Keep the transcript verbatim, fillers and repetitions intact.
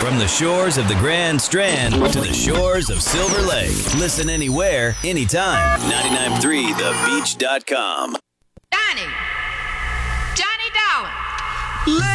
From the shores of the Grand Strand to the shores of Silver Lake. Listen anywhere, anytime. ninety-nine point three the beach dot com. Johnny. Johnny Dollar.